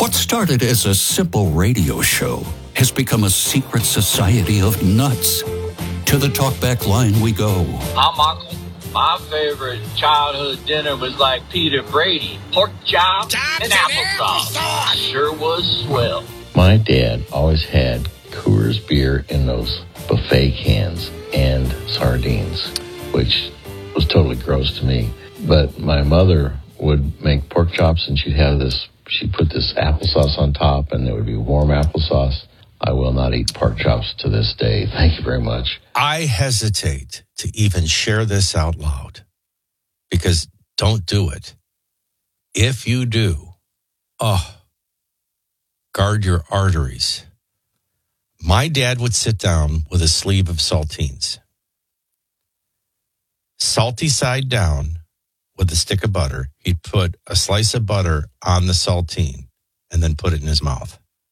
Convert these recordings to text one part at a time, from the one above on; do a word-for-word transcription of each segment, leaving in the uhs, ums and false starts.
What started as a simple radio show has become a secret society of nuts. To the talkback line we go. I'm Uncle. My favorite childhood dinner was like Peter Brady. Pork chop and applesauce. Sure was swell. My dad always had Coors beer in those buffet cans and sardines, which was totally gross to me. But my mother would make pork chops, and she'd have this, she'd put this applesauce on top, and it would be warm applesauce. I will not eat pork chops to this day. Thank you very much. I hesitate to even share this out loud because don't do it. If you do, oh, guard your arteries. My dad would sit down with a sleeve of saltines, salty side down with a stick of butter. He'd put a slice of butter on the saltine and then put it in his mouth.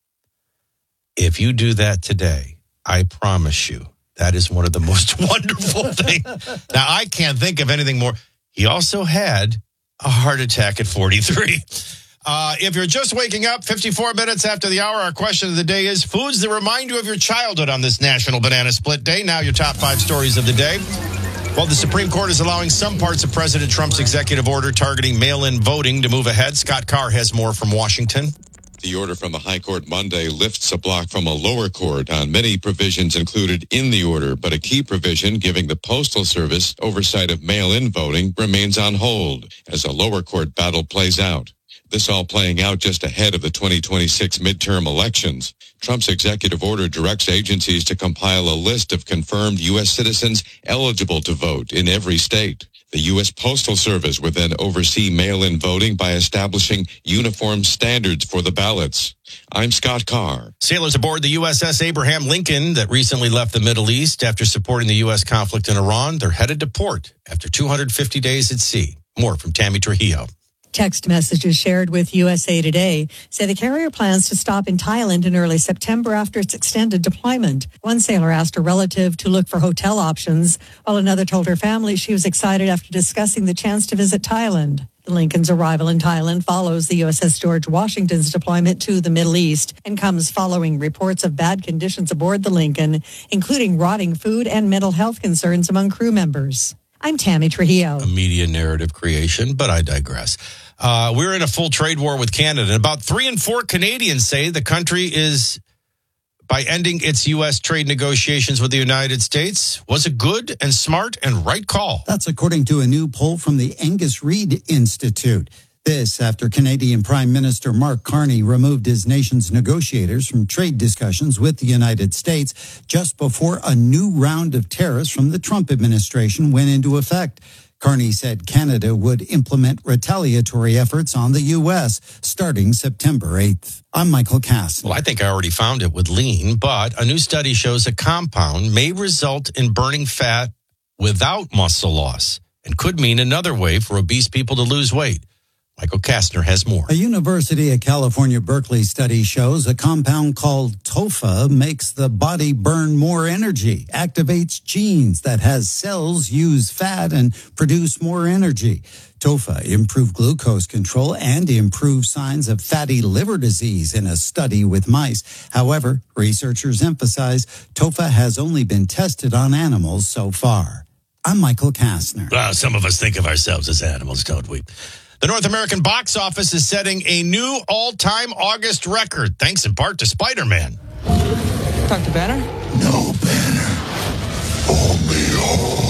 If you do that today, I promise you, that is one of the most wonderful things. Now, I can't think of anything more. He also had a heart attack at forty-three. Uh, if you're just waking up, fifty-four minutes after the hour, our question of the day is foods that remind you of your childhood on this National Banana Split Day. Now your top five stories of the day. Well, the Supreme Court is allowing some parts of President Trump's executive order targeting mail-in voting to move ahead. Scott Carr has more from Washington. The order from the High Court Monday lifts a block from a lower court on many provisions included in the order, but a key provision giving the Postal Service oversight of mail-in voting remains on hold as a lower court battle plays out. This all playing out just ahead of the twenty twenty-six midterm elections. Trump's executive order directs agencies to compile a list of confirmed U S citizens eligible to vote in every state. The U S Postal Service would then oversee mail-in voting by establishing uniform standards for the ballots. I'm Scott Carr. Sailors aboard the U S S Abraham Lincoln that recently left the Middle East after supporting the U S conflict in Iran, they're headed to port after two hundred fifty days at sea. More from Tammy Trujillo. Text messages shared with U S A Today say the carrier plans to stop in Thailand in early September after its extended deployment. One sailor asked a relative to look for hotel options, while another told her family she was excited after discussing the chance to visit Thailand. The Lincoln's arrival in Thailand follows the U S S George Washington's deployment to the Middle East and comes following reports of bad conditions aboard the Lincoln, including rotting food and mental health concerns among crew members. I'm Tammy Trujillo. A media narrative creation, but I digress. Uh, we're in a full trade war with Canada. About three in four Canadians say the country is, by ending its U S trade negotiations with the United States, was a good and smart and right call. That's according to a new poll from the Angus Reid Institute. This after Canadian Prime Minister Mark Carney removed his nation's negotiators from trade discussions with the United States just before a new round of tariffs from the Trump administration went into effect. Carney said Canada would implement retaliatory efforts on the U S starting September eighth. I'm Michael Cass. Well, I think I already found it with lean, but a new study shows a compound may result in burning fat without muscle loss and could mean another way for obese people to lose weight. Michael Kastner has more. A University of California, Berkeley study shows a compound called TOFA makes the body burn more energy, activates genes that has cells use fat and produce more energy. TOFA improved glucose control and improved signs of fatty liver disease in a study with mice. However, researchers emphasize TOFA has only been tested on animals so far. I'm Michael Kastner. Well, some of us think of ourselves as animals, don't we? The North American box office is setting a new all-time August record, thanks in part to Spider-Man. Doctor Banner? No Banner. Only Hulk.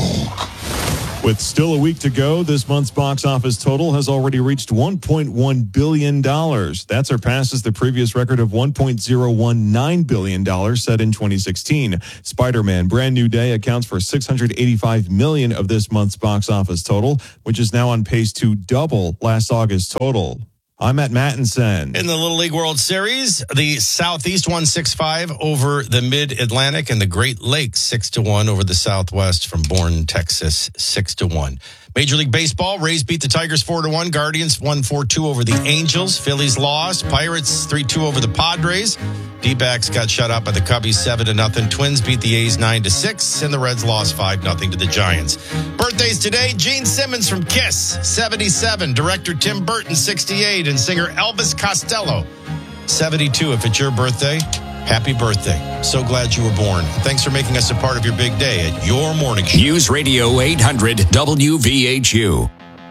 With still a week to go, this month's box office total has already reached one point one billion dollars. That surpasses the previous record of one point zero one nine billion dollars set in twenty sixteen. Spider-Man Brand New Day accounts for six hundred eighty-five million dollars of this month's box office total, which is now on pace to double last August's total. I'm Matt Mattinson. In the Little League World Series, the Southeast won six five over the Mid-Atlantic and the Great Lakes six to one over the Southwest from Bourne, Texas, six to one. Major League Baseball, Rays beat the Tigers four to one. Guardians won four two over the Angels. Phillies lost. Pirates three two over the Padres. D-backs got shut out by the Cubbies seven to nothing. Twins beat the A's nine to six, and the Reds lost five nothing to the Giants. Birthdays today, Gene Simmons from Kiss, seventy-seven. Director Tim Burton, sixty-eight. And singer Elvis Costello, seventy-two, if it's your birthday, happy birthday. So glad you were born. Thanks for making us a part of your big day at your morning show. News Radio eight hundred W V H U.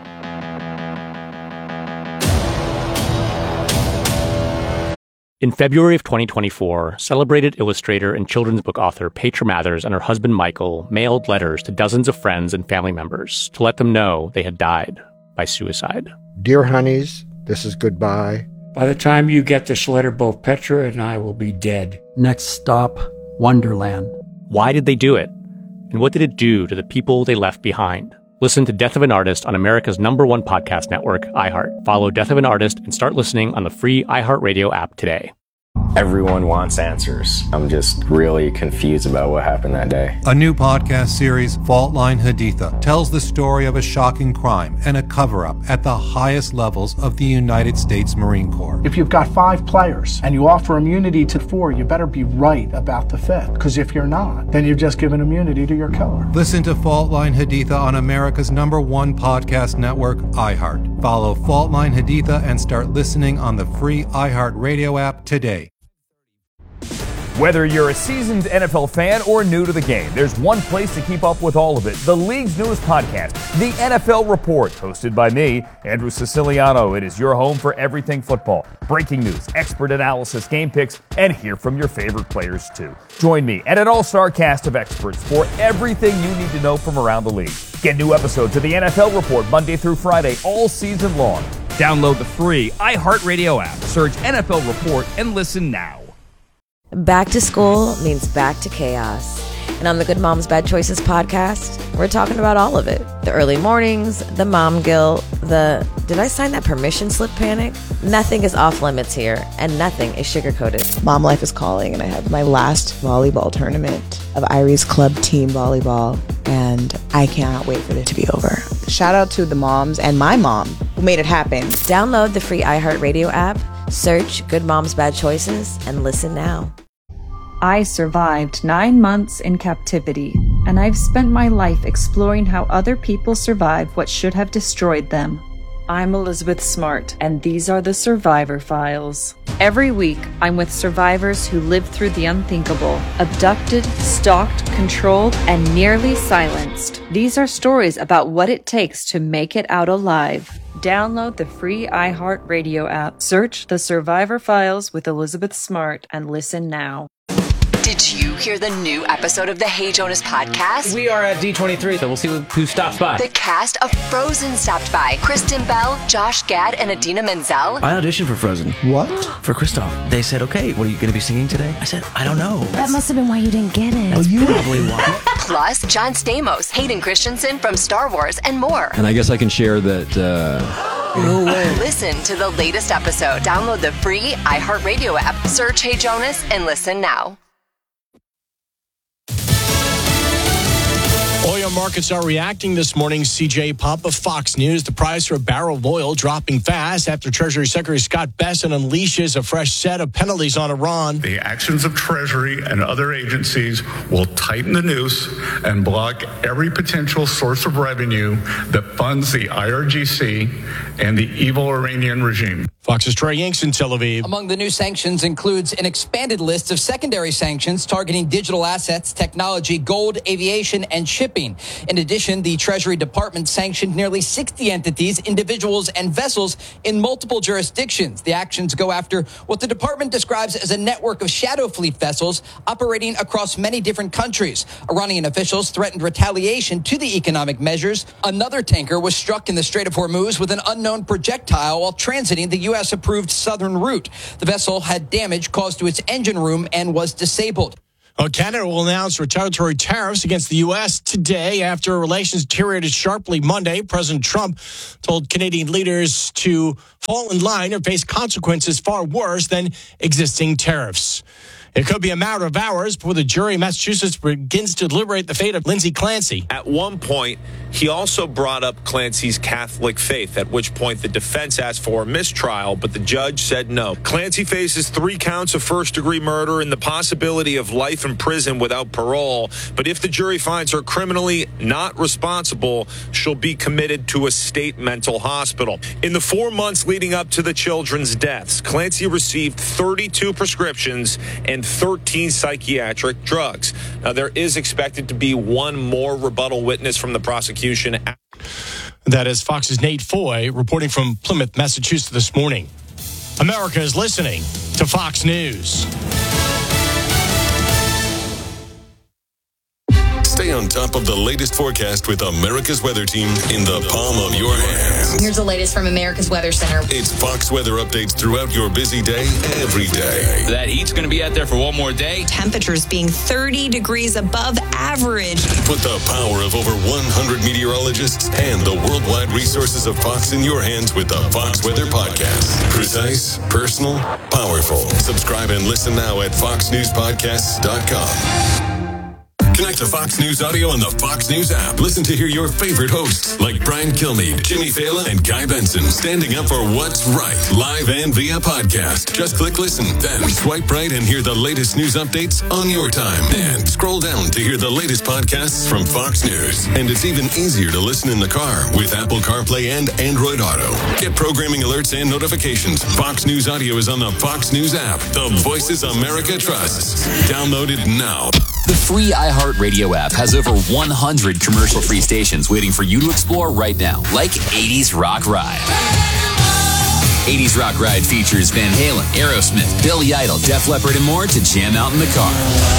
In February of twenty twenty-four, celebrated illustrator and children's book author Petra Mathers and her husband Michael mailed letters to dozens of friends and family members to let them know they had died by suicide. Dear honeys, this is goodbye. By the time you get this letter, both Petra and I will be dead. Next stop, Wonderland. Why did they do it? And what did it do to the people they left behind? Listen to Death of an Artist on America's number one podcast network, iHeart. Follow Death of an Artist and start listening on the free iHeartRadio app today. Everyone wants answers. I'm just really confused about what happened that day. A new podcast series, Fault Line Haditha, tells the story of a shocking crime and a cover-up at the highest levels of the United States Marine Corps. If you've got five players and you offer immunity to four, you better be right about the fifth. Because if you're not, then you've just given immunity to your killer. Listen to Fault Line Haditha on America's number one podcast network, iHeart. Follow Fault Line Haditha and start listening on the free iHeartRadio app today. Whether you're a seasoned N F L fan or new to the game, there's one place to keep up with all of it. The league's newest podcast, The N F L Report, hosted by me, Andrew Siciliano. It is your home for everything football. Breaking news, expert analysis, game picks, and hear from your favorite players too. Join me and an all-star cast of experts for everything you need to know from around the league. Get new episodes of The N F L Report Monday through Friday all season long. Download the free iHeartRadio app, search N F L Report, and listen now. Back to school means back to chaos. And on the Good Moms Bad Choices podcast, we're talking about all of it. The early mornings, the mom guilt, the did I sign that permission slip panic? Nothing is off limits here, and nothing is sugar-coated. Mom life is calling, and I have my last volleyball tournament of Irie's Club Team Volleyball, and I cannot wait for it to be over. Shout out to the moms and my mom who made it happen. Download the free iHeartRadio app, search Good Moms Bad Choices, and listen now. I survived nine months in captivity, and I've spent my life exploring how other people survive what should have destroyed them. I'm Elizabeth Smart, and these are the Survivor Files. Every week, I'm with survivors who lived through the unthinkable, abducted, stalked, controlled, and nearly silenced. These are stories about what it takes to make it out alive. Download the free iHeartRadio app, search The Survivor Files with Elizabeth Smart, and listen now. Did you hear the new episode of the Hey Jonas podcast? We are at D twenty-three, so we'll see who stops by. The cast of Frozen stopped by. Kristen Bell, Josh Gad, and Idina Menzel. I auditioned for Frozen. What? For Kristoff. They said, okay, what are you going to be singing today? I said, I don't know. That must have been why you didn't get it. That's you probably why. Plus, John Stamos, Hayden Christensen from Star Wars, and more. And I guess I can share that... Uh... No way. Listen to the latest episode. Download the free iHeartRadio app. Search Hey Jonas and listen now. Oil markets are reacting this morning. C J Pump of Fox News. The price for a barrel of oil dropping fast after Treasury Secretary Scott Bessent unleashes a fresh set of penalties on Iran. The actions of Treasury and other agencies will tighten the noose and block every potential source of revenue that funds the I R G C and the evil Iranian regime. Fox's Trey Yanks in Tel Aviv. Among the new sanctions includes an expanded list of secondary sanctions targeting digital assets, technology, gold, aviation, and shipping. In addition, the Treasury Department sanctioned nearly sixty entities, individuals, and vessels in multiple jurisdictions. The actions go after what the department describes as a network of shadow fleet vessels operating across many different countries. Iranian officials threatened retaliation to the economic measures. Another tanker was struck in the Strait of Hormuz with an unknown projectile while transiting the U S approved southern route. The vessel had damage caused to its engine room and was disabled. Well, Canada will announce retaliatory tariffs against the U S today after relations deteriorated sharply Monday. President Trump told Canadian leaders to fall in line or face consequences far worse than existing tariffs. It could be a matter of hours before the jury in Massachusetts begins to deliberate the fate of Lindsey Clancy. At one point, he also brought up Clancy's Catholic faith, at which point the defense asked for a mistrial, but the judge said no. Clancy faces three counts of first-degree murder and the possibility of life in prison without parole, but if the jury finds her criminally not responsible, she'll be committed to a state mental hospital. In the four months leading up to the children's deaths, Clancy received thirty-two prescriptions and thirteen psychiatric drugs. Now, there is expected to be one more rebuttal witness from the prosecution. That is Fox's Nate Foy reporting from Plymouth, Massachusetts this morning. America is listening to Fox News. Stay on top of the latest forecast with America's Weather Team in the palm of your hand. Here's the latest from America's Weather Center. It's Fox weather updates throughout your busy day, every day. That heat's going to be out there for one more day. Temperatures being thirty degrees above average. Put the power of over one hundred meteorologists and the worldwide resources of Fox in your hands with the Fox Weather Podcast. Precise, personal, powerful. Subscribe and listen now at fox news podcasts dot com. Connect to Fox News Audio on the Fox News app. Listen to hear your favorite hosts like Brian Kilmeade, Jimmy Fallon, and Guy Benson standing up for what's right, live and via podcast. Just click listen, then swipe right and hear the latest news updates on your time. And scroll down to hear the latest podcasts from Fox News. And it's even easier to listen in the car with Apple CarPlay and Android Auto. Get programming alerts and notifications. Fox News Audio is on the Fox News app. The voices America trusts. Download it now. The free iHeartRadio app has over one hundred commercial-free stations waiting for you to explore right now, like eighties Rock Ride. eighties Rock Ride features Van Halen, Aerosmith, Billy Idol, Def Leppard, and more to jam out in the car.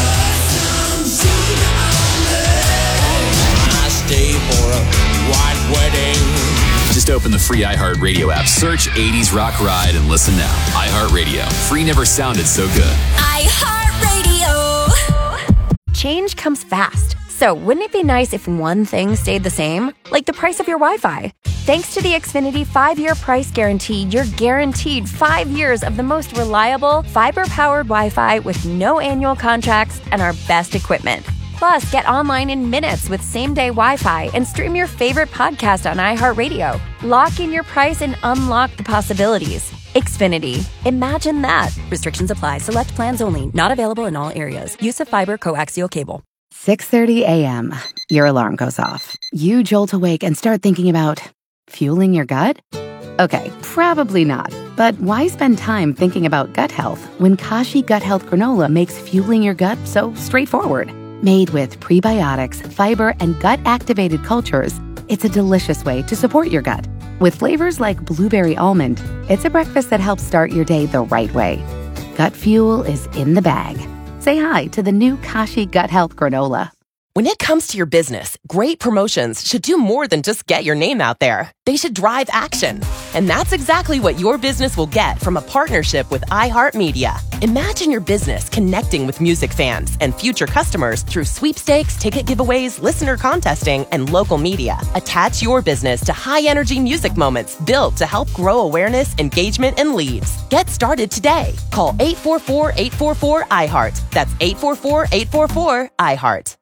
I stay for a white wedding. Just open the free iHeartRadio app, search eighties Rock Ride, and listen now. iHeartRadio. Free never sounded so good. iHeartRadio. Change comes fast. So wouldn't it be nice if one thing stayed the same? Like the price of your Wi-Fi. Thanks to the Xfinity five-year price guarantee, you're guaranteed five years of the most reliable, fiber-powered Wi-Fi with no annual contracts and our best equipment. Plus, get online in minutes with same-day Wi-Fi and stream your favorite podcast on iHeartRadio. Lock in your price and unlock the possibilities. Xfinity. Imagine that. Restrictions apply. Select plans only. Not available in all areas. Use of fiber coaxial cable. six thirty a.m. Your alarm goes off. You jolt awake and start thinking about fueling your gut? Okay, probably not. But why spend time thinking about gut health when Kashi Gut Health Granola makes fueling your gut so straightforward? Made with prebiotics, fiber, and gut-activated cultures, it's a delicious way to support your gut. With flavors like blueberry almond, it's a breakfast that helps start your day the right way. Gut fuel is in the bag. Say hi to the new Kashi Gut Health Granola. When it comes to your business, great promotions should do more than just get your name out there. They should drive action. And that's exactly what your business will get from a partnership with iHeartMedia. Imagine your business connecting with music fans and future customers through sweepstakes, ticket giveaways, listener contesting, and local media. Attach your business to high-energy music moments built to help grow awareness, engagement, and leads. Get started today. Call eight four four, eight four four, I heart. That's eight four four, eight four four, I heart.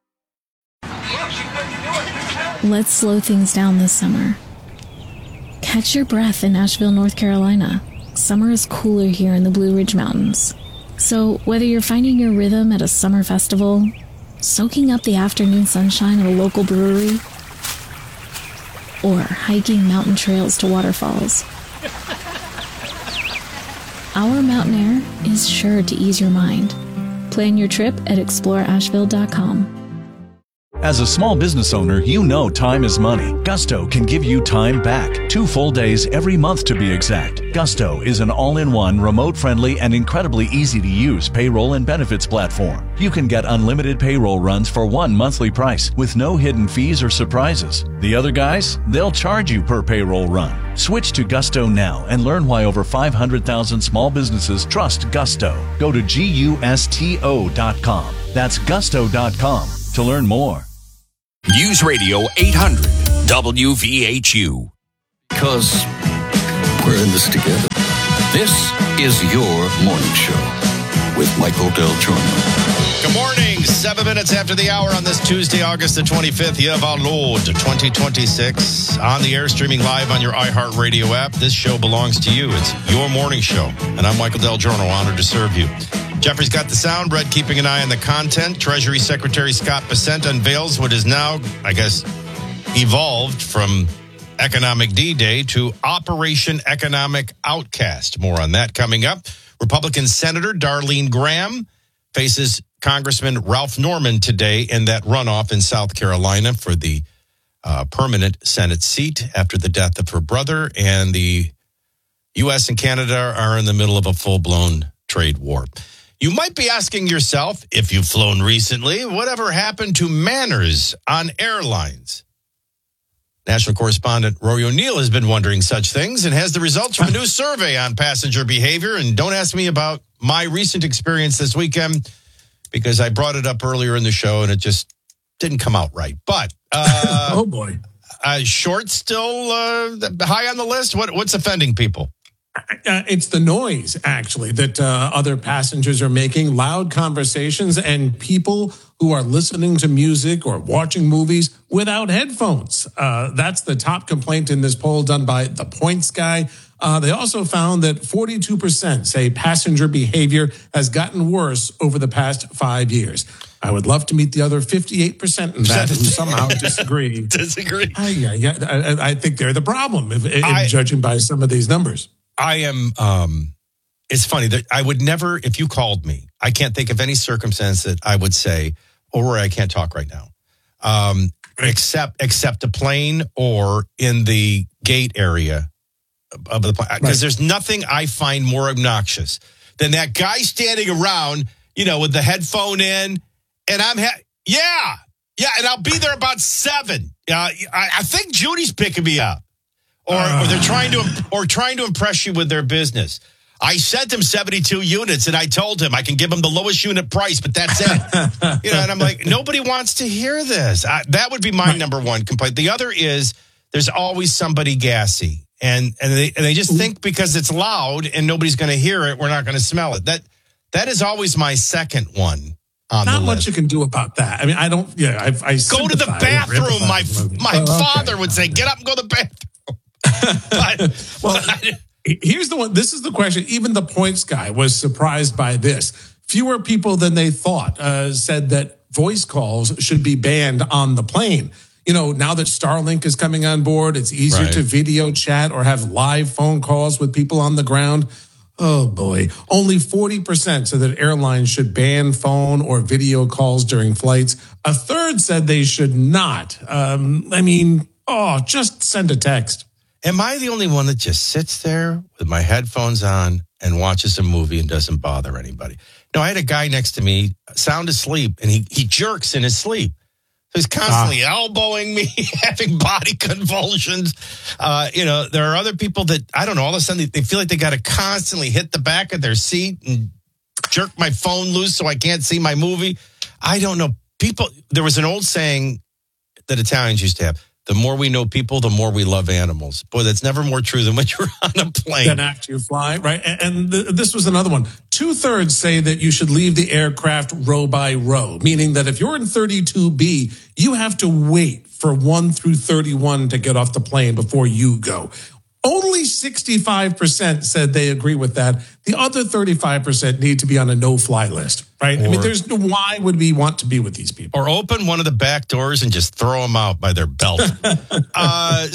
Let's slow things down this summer. Catch your breath in Asheville, North Carolina. Summer is cooler here in the Blue Ridge Mountains. So whether you're finding your rhythm at a summer festival, soaking up the afternoon sunshine at a local brewery, or hiking mountain trails to waterfalls, our mountain air is sure to ease your mind. Plan your trip at explore asheville dot com. As a small business owner, you know time is money. Gusto can give you time back. Two full days every month to be exact. Gusto is an all-in-one, remote-friendly, and incredibly easy-to-use payroll and benefits platform. You can get unlimited payroll runs for one monthly price with no hidden fees or surprises. The other guys, they'll charge you per payroll run. Switch to Gusto now and learn why over five hundred thousand small businesses trust Gusto. Go to gusto dot com. That's gusto dot com to learn more. News Radio eight hundred W V H U. Because we're in this together. This is your morning show. with Michael Del Giorno. Good morning. Seven minutes after the hour on this Tuesday, August the twenty-fifth, year of our Lord, twenty twenty-six. On the air, streaming live on your iHeartRadio app. This show belongs to you. It's your morning show. And I'm Michael Del Giorno, honored to serve you. Jeffrey's got the sound. Brett keeping an eye on the content. Treasury Secretary Scott Bessent unveils what is now, I guess, evolved from Economic D-Day to Operation Economic Outcast. More on that coming up. Republican Senator Darlene Graham faces Congressman Ralph Norman today in that runoff in South Carolina for the uh, permanent Senate seat after the death of her brother. And the U S and Canada are in the middle of a full-blown trade war. You might be asking yourself, if you've flown recently, whatever happened to manners on airlines? National correspondent Rory O'Neill has been wondering such things and has the results from a new survey on passenger behavior. And don't ask me about my recent experience this weekend because I brought it up earlier in the show and it just didn't come out right. But uh, oh boy, uh, short still uh, high on the list. What what's offending people? Uh, it's the noise, actually, that uh, other passengers are making, loud conversations, and people who are listening to music or watching movies without headphones. Uh, that's the top complaint in this poll done by The Points Guy. Uh, they also found that forty-two percent say passenger behavior has gotten worse over the past five years. I would love to meet the other fifty-eight percent in that who somehow disagree. Disagree? I, yeah, yeah, I, I think they're the problem, if, if I, judging by some of these numbers. I am, um, it's funny that I would never, if you called me, I can't think of any circumstance that I would say, oh, Rory, I can't talk right now. Um, right. Except, except a plane or in the gate area of the plane. Because right. There's nothing I find more obnoxious than that guy standing around, you know, with the headphone in and I'm, ha- yeah, yeah. And I'll be there about seven. Uh, I, I think Judy's picking me up. Or, or they're trying to, or trying to impress you with their business. I sent him seventy-two units, and I told him I can give him the lowest unit price, but that's it. You know, and I'm like, nobody wants to hear this. I, that would be my right. number one complaint. The other is there's always somebody gassy, and and they and they just think because it's loud and nobody's going to hear it, we're not going to smell it. That that is always my second one. On Not the much list. you can do about that. I mean, I don't. Yeah, I, I go to the bathroom. My my oh, father okay. would say, "Get up and go to the bathroom." But, well, here's the one. This is the question. Even the Points Guy was surprised by this. Fewer people than they thought uh, said that voice calls should be banned on the plane. You know, now that Starlink is coming on board, it's easier right. to video chat or have live phone calls with people on the ground. Oh, boy. Only forty percent said that airlines should ban phone or video calls during flights. A third said they should not. Um, I mean, oh, just send a text. Am I the only one that just sits there with my headphones on and watches a movie and doesn't bother anybody? No, I had a guy next to me, sound asleep, and he, he jerks in his sleep. So he's constantly ah. elbowing me, having body convulsions. Uh, you know, there are other people that, I don't know, all of a sudden they, they feel like they got to constantly hit the back of their seat and jerk my phone loose so I can't see my movie. I don't know. People, there was an old saying that Italians used to have. The more we know people, the more we love animals. Boy, that's never more true than when you're on a plane. Then after you fly, right? And, and th- this was another one. Two thirds say that you should leave the aircraft row by row, meaning that if you're in thirty-two B, you have to wait for one through thirty-one to get off the plane before you go. Only sixty-five percent said they agree with that. The other thirty-five percent need to be on a no-fly list, right? Or, I mean, there's no, why would we want to be with these people? Or open one of the back doors and just throw them out by their belt. uh,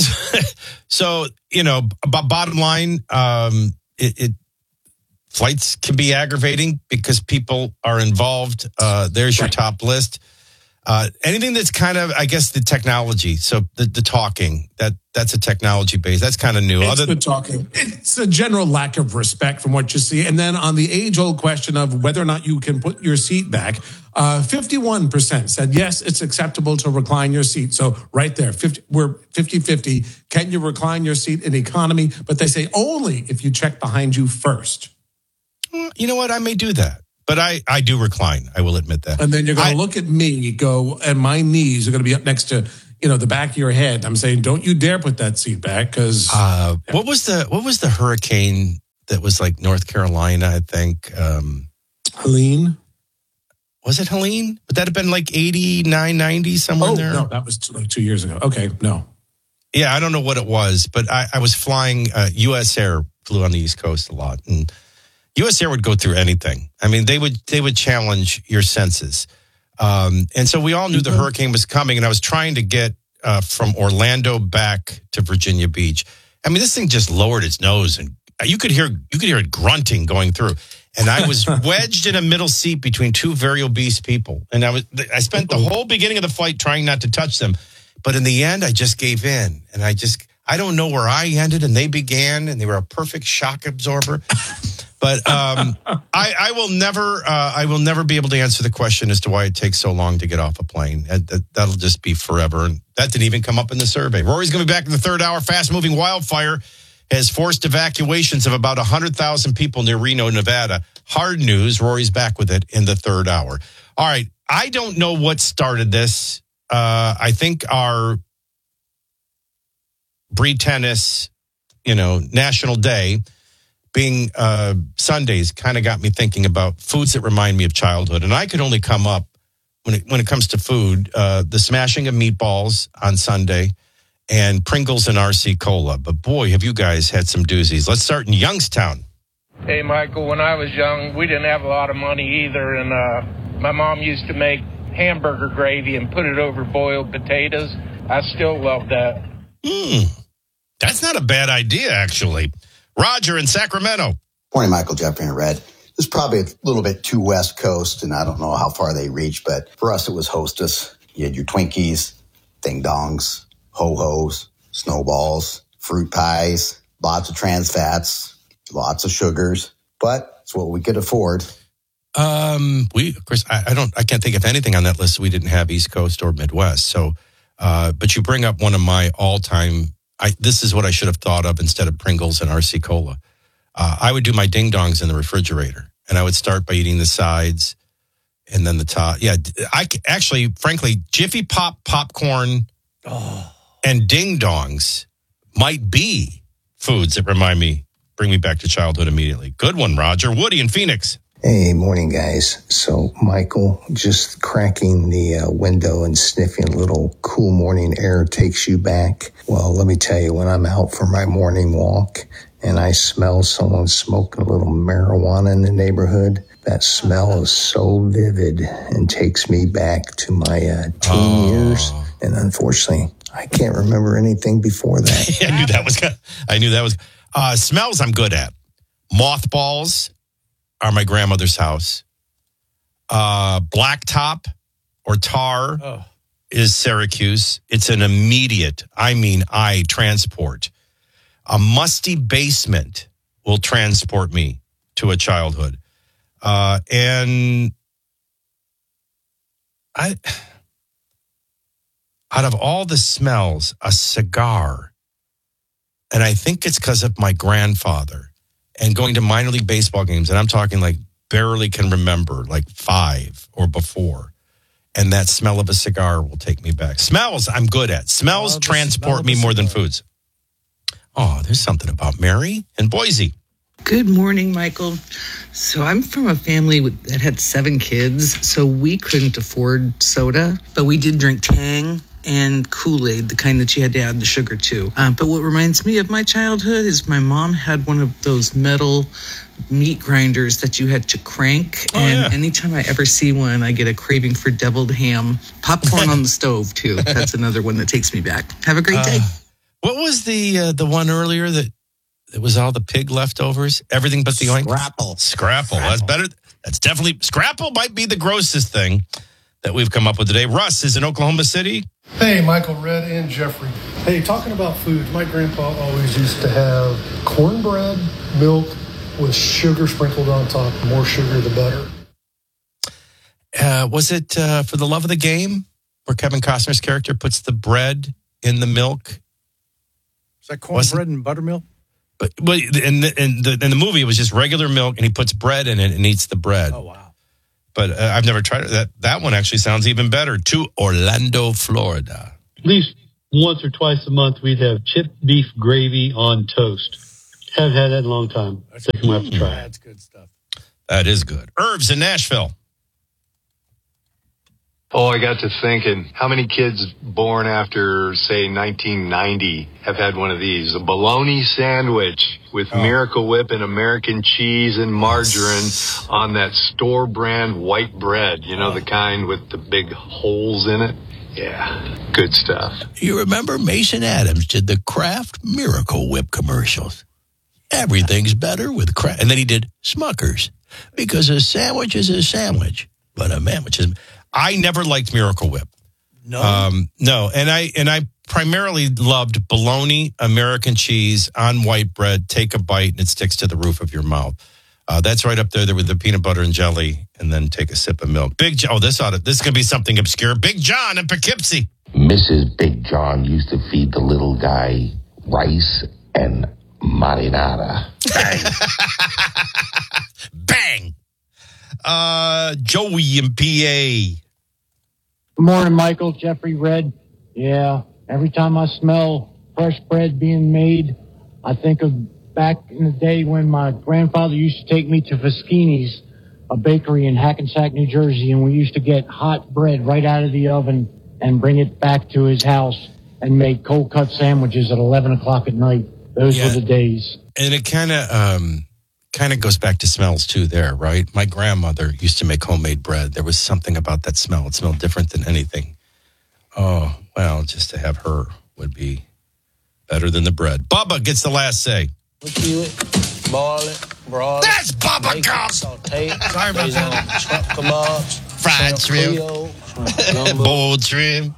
so, you know, b- bottom line, um, it, it flights can be aggravating because people are involved. Uh, there's your right. top list. Uh, anything that's kind of, I guess, the technology. So the, the talking, that that's a technology base. That's kind of new. It's Other the talking. It's a general lack of respect from what you see. And then on the age-old question of whether or not you can put your seat back, uh, fifty-one percent said, yes, it's acceptable to recline your seat. So right there, fifty, we're fifty-fifty. Can you recline your seat in economy? But they say only if you check behind you first. You know what? I may do that. But I, I do recline. I will admit that. And then you're going to look at me, go, and my knees are going to be up next to, you know, the back of your head. I'm saying, don't you dare put that seat back, because. Uh, what was the what was the hurricane that was like North Carolina? I think. Um, Helene? Was it Helene? Would that have been like eighty-nine, ninety, somewhere oh, in there? No, that was t- like two years ago. Okay, no. Yeah, I don't know what it was, but I, I was flying, uh, U S Air flew on the East Coast a lot, and U S Air would go through anything. I mean, they would they would challenge your senses. Um, and so we all knew the hurricane was coming, and I was trying to get uh, from Orlando back to Virginia Beach. I mean, this thing just lowered its nose, and you could hear you could hear it grunting going through. And I was wedged in a middle seat between two very obese people, and I was I spent the whole beginning of the flight trying not to touch them, but in the end, I just gave in, and I just I don't know where I ended and they began, and they were a perfect shock absorber. But um, I, I will never, uh, I will never be able to answer the question as to why it takes so long to get off a plane. That, that, that'll just be forever, and that didn't even come up in the survey. Rory's going to be back in the third hour. Fast-moving wildfire has forced evacuations of about one hundred thousand people near Reno, Nevada. Hard news. Rory's back with it in the third hour. All right, I don't know what started this. Uh, I think our Breed Tennis, you know, National Day, being uh, Sundays, kind of got me thinking about foods that remind me of childhood. And I could only come up, when it, when it comes to food, uh, the smashing of meatballs on Sunday and Pringles and R C Cola. But boy, have you guys had some doozies. Let's start in Youngstown. Hey, Michael, when I was young, we didn't have a lot of money either. And uh, my mom used to make hamburger gravy and put it over boiled potatoes. I still love that. Hmm. That's not a bad idea, actually. Roger in Sacramento. Morning, Michael, Jeffrey, and Red. This is probably a little bit too West Coast, and I don't know how far they reach, but for us, it was Hostess. You had your Twinkies, Ding Dongs, Ho-Hos, Snowballs, fruit pies, lots of trans fats, lots of sugars, but it's what we could afford. Um, we, of course, I, I don't, I can't think of anything on that list we didn't have East Coast or Midwest. So, uh, but you bring up one of my all-time. I, this is what I should have thought of instead of Pringles and R C Cola. Uh, I would do my Ding Dongs in the refrigerator, and I would start by eating the sides and then the top. Yeah, I actually, frankly, Jiffy Pop popcorn oh. and Ding Dongs might be foods that remind me, bring me back to childhood immediately. Good one, Roger. Woody in Phoenix. Hey, morning, guys. So, Michael, just cracking the uh, window and sniffing a little cool morning air takes you back. Well, let me tell you, when I'm out for my morning walk and I smell someone smoking a little marijuana in the neighborhood, that smell is so vivid and takes me back to my uh, teen oh. years. And unfortunately, I can't remember anything before that. yeah, I knew that was good. I knew that was uh, smells I'm good at. Mothballs are my grandmother's house. Uh, blacktop or tar oh. is Syracuse. It's an immediate, I mean, I transport. A musty basement will transport me to a childhood. Uh, and I, out of all the smells, a cigar, and I think it's because of my grandfather. And going to minor league baseball games, and I'm talking like barely can remember, like five or before. And that smell of a cigar will take me back. Smells I'm good at. Smells oh, transport me more than foods. Oh, there's something about Mary and Boise. Good morning, Michael. So I'm from a family that had seven kids, so we couldn't afford soda, but we did drink Tang and Kool-Aid, the kind that you had to add the sugar to. Um, but what reminds me of my childhood is my mom had one of those metal meat grinders that you had to crank. Oh, and yeah. anytime I ever see one, I get a craving for deviled ham. Popcorn on the stove, too. That's another one that takes me back. Have a great day. Uh, what was the uh, the one earlier that it was all the pig leftovers? Everything but the oink? Scrapple. Scrapple. That's better. That's definitely, Scrapple might be the grossest thing that we've come up with today. Russ is in Oklahoma City. Hey, Michael, Red, and Jeffrey. Hey, talking about food, my grandpa always used to have cornbread, milk with sugar sprinkled on top. The more sugar, the better. Uh, was it uh, For the Love of the Game, where Kevin Costner's character puts the bread in the milk? Is that cornbread and buttermilk? But, but in, the, in, the, in the movie, it was just regular milk, and he puts bread in it and eats the bread. Oh, wow. But uh, I've never tried it. That that one actually sounds even better. To Orlando, Florida. At least once or twice a month, we'd have chipped beef gravy on toast. Haven't had that in a long time. I think we'll have to try it. That's good stuff. That is good. Herbs in Nashville. Oh, I got to thinking, how many kids born after, say, nineteen ninety have had one of these? A bologna sandwich with oh. Miracle Whip and American cheese and margarine on that store brand white bread. You know, oh. the kind with the big holes in it? Yeah, good stuff. You remember Mason Adams did the Kraft Miracle Whip commercials? Everything's better with Kraft. And then he did Smuckers, because a sandwich is a sandwich, but a sandwich is... I never liked Miracle Whip. No. Um, no, and I and I primarily loved bologna, American cheese on white bread. Take a bite and it sticks to the roof of your mouth. Uh, that's right up there, there with the peanut butter and jelly, and then take a sip of milk. Big John, oh, this ought to, this is going to be something obscure. Big John in Poughkeepsie. Missus Big John used to feed the little guy rice and marinara. Bang. Bang. Uh, Joey in P A. Good morning, Michael. Jeffrey Red. Yeah, every time I smell fresh bread being made, I think of back in the day when my grandfather used to take me to Fischini's, a bakery in Hackensack, New Jersey, and we used to get hot bread right out of the oven and bring it back to his house and make cold cut sandwiches at eleven o'clock at night. Those yeah. were the days. And it kind of... um. kind of goes back to smells too there, right? My grandmother used to make homemade bread. There was something about that smell. It smelled different than anything. Oh, well, just to have her would be better than the bread. Bubba gets the last say. We chew it, boil it, broil it. That's Bubba Gump! Saute it. Sorry about that. Shrimp kebabs. Fried shrimp. shrimp Boiled shrimp.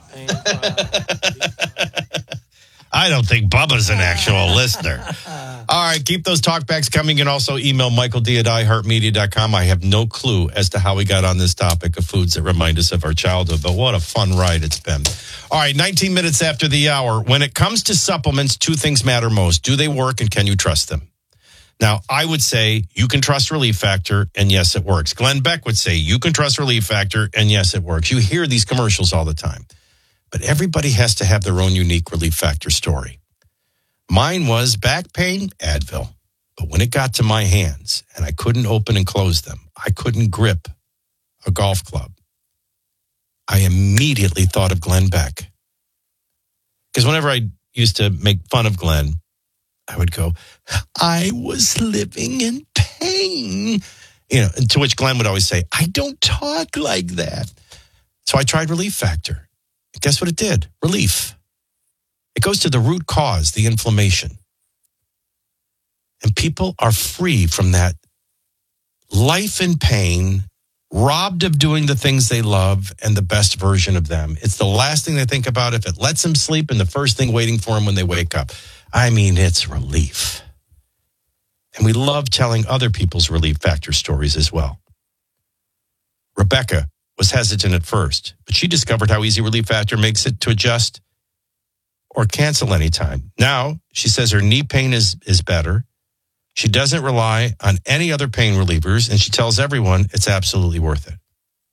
I don't think Bubba's an actual listener. All right, keep those talkbacks coming, and also email Michael D at i heart media dot com. I have no clue as to how we got on this topic of foods that remind us of our childhood, but what a fun ride it's been. All right, nineteen minutes after the hour. When it comes to supplements, two things matter most. Do they work, and can you trust them? Now, I would say you can trust Relief Factor, and yes, it works. Glenn Beck would say you can trust Relief Factor, and yes, it works. You hear these commercials all the time. But everybody has to have their own unique Relief Factor story. Mine was back pain, Advil. But when it got to my hands and I couldn't open and close them, I couldn't grip a golf club, I immediately thought of Glenn Beck. Because whenever I used to make fun of Glenn, I would go, I was living in pain. You know, and to which Glenn would always say, I don't talk like that. So I tried Relief Factor. Guess what it did? Relief. It goes to the root cause, the inflammation. And people are free from that life in pain, robbed of doing the things they love and the best version of them. It's the last thing they think about if it lets them sleep and the first thing waiting for them when they wake up. I mean, it's relief. And we love telling other people's Relief Factor stories as well. Rebecca was hesitant at first, but she discovered how easy Relief Factor makes it to adjust or cancel anytime. Now, she says her knee pain is, is better. She doesn't rely on any other pain relievers, and she tells everyone it's absolutely worth it.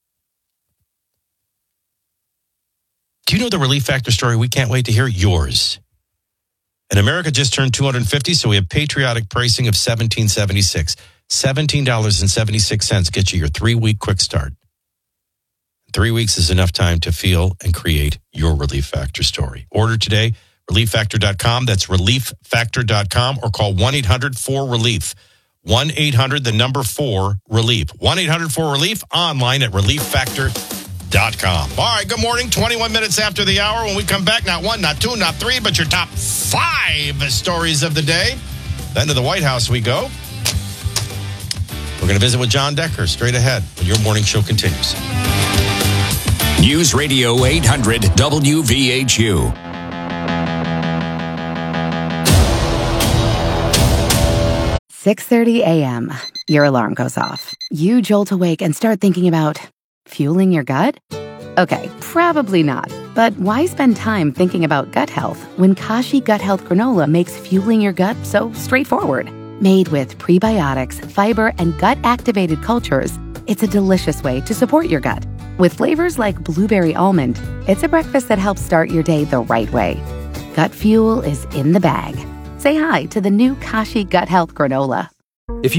Do you know the Relief Factor story? We can't wait to hear yours. And America just turned two hundred fifty, so we have patriotic pricing of seventeen seventy-six. seventeen dollars and seventy-six cents gets you your three-week quick start. Three weeks is enough time to feel and create your Relief Factor story. Order today, relief factor dot com. That's relief factor dot com, or call one eight hundred four relief. one eight hundred, the number four, relief. one eight hundred four relief, online at relief factor dot com. All right, good morning. twenty-one minutes after the hour. When we come back, not one, not two, not three, but your top five stories of the day. Then to the White House we go. We're going to visit with John Decker straight ahead when your morning show continues. News Radio eight hundred W V H U. six thirty a.m. Your alarm goes off. You jolt awake and start thinking about fueling your gut? Okay, probably not. But why spend time thinking about gut health when Kashi Gut Health Granola makes fueling your gut so straightforward? Made with prebiotics, fiber, and gut-activated cultures, it's a delicious way to support your gut. With flavors like blueberry almond, it's a breakfast that helps start your day the right way. Gut fuel is in the bag. Say hi to the new Kashi Gut Health Granola. If you